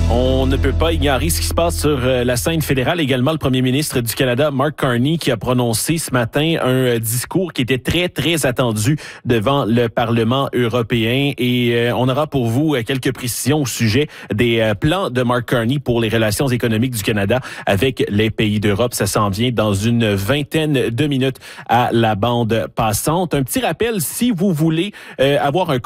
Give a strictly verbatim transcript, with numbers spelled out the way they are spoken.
On ne peut pas ignorer ce qui se passe sur la scène fédérale. Également, le premier ministre du Canada, Mark Carney, qui a prononcé ce matin un discours qui était très, très attendu devant le Parlement européen. Et euh, on aura pour vous quelques précisions au sujet des euh, plans de Mark Carney pour les relations économiques du Canada avec les pays d'Europe. Ça s'en vient dans une vingtaine de minutes à la bande passante. Un petit rappel, si vous voulez euh, avoir un